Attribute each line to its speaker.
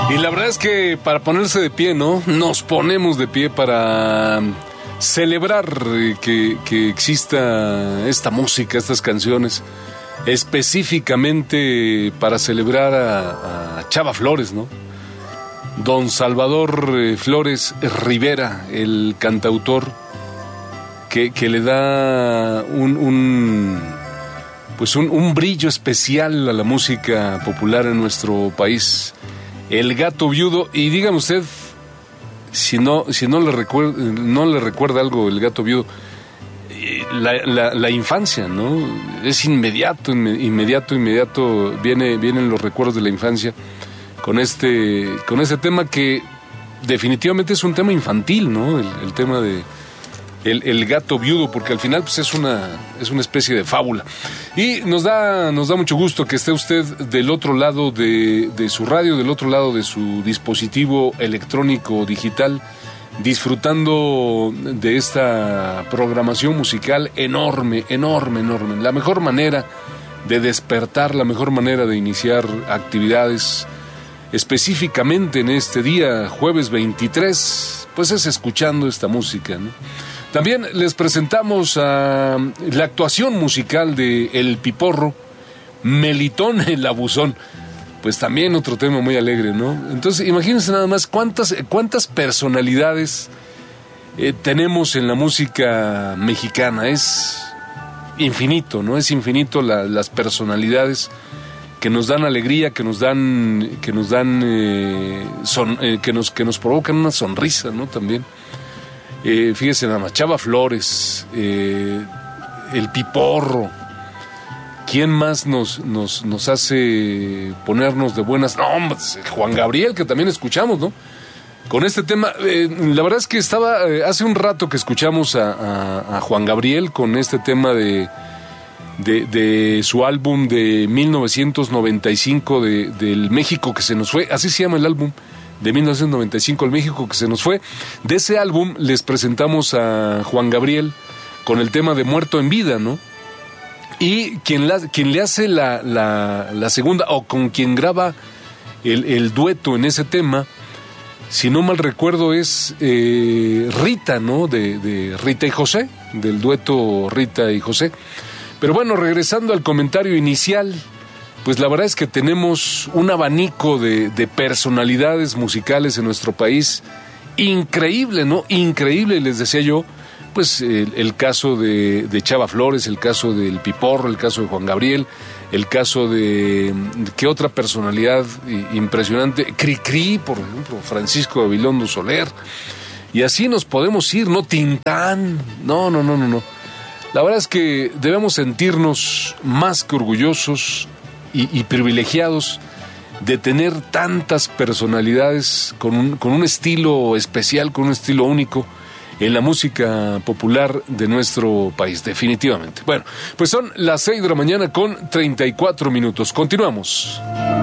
Speaker 1: Y la verdad es que para ponerse de pie, ¿no? Nos ponemos de pie para celebrar que exista esta música, estas canciones, específicamente para celebrar a Chava Flores, ¿no? Don Salvador Flores Rivera, el cantautor que le da un brillo especial a la música popular en nuestro país. El Gato Viudo. Y dígame usted, si no le recuerda algo el Gato Viudo, la infancia, ¿no? Es inmediato vienen los recuerdos de la infancia con este tema que definitivamente es un tema infantil, ¿no? El tema de el Gato Viudo, porque al final pues es una especie de fábula. Y nos da mucho gusto que esté usted del otro lado de su radio, del otro lado de su dispositivo electrónico digital, disfrutando de esta programación musical enorme. La mejor manera de despertar, la mejor manera de iniciar actividades, específicamente en este día, jueves 23, pues es escuchando esta música, ¿no? También les presentamos a la actuación musical de El Piporro, Melitón el Abusón. Pues también otro tema muy alegre, ¿no? Entonces, imagínense nada más cuántas personalidades tenemos en la música mexicana. Es infinito, ¿no? Es infinito las personalidades que nos dan alegría, que nos provocan una sonrisa, ¿no? También. Fíjese nada más, Chava Flores, El Piporro. ¿Quién más nos hace ponernos de buenas? No, Juan Gabriel, que también escuchamos, ¿no? Con este tema, la verdad es que estaba hace un rato que escuchamos a Juan Gabriel con este tema de su álbum de 1995 del México que se nos fue, así se llama el álbum, de 1995, El México que se nos fue. De ese álbum les presentamos a Juan Gabriel con el tema de Muerto en Vida, ¿no? Y quien le hace la segunda, o con quien graba el dueto en ese tema, si no mal recuerdo, es Rita, ¿no? De Rita y José, del dueto Rita y José. Pero bueno, regresando al comentario inicial, pues la verdad es que tenemos un abanico de personalidades musicales en nuestro país increíble, ¿no? Increíble, les decía yo, pues el caso de Chava Flores, el caso del Piporro, el caso de Juan Gabriel, el caso de ¿qué otra personalidad impresionante? Cricri, por ejemplo, Francisco Gabilondo Soler, y así nos podemos ir, ¿no? Tintán, no. La verdad es que debemos sentirnos más que orgullosos y privilegiados de tener tantas personalidades con un estilo especial, con un estilo único en la música popular de nuestro país, definitivamente. Bueno, pues son las 6 de la mañana con 34 minutos. Continuamos.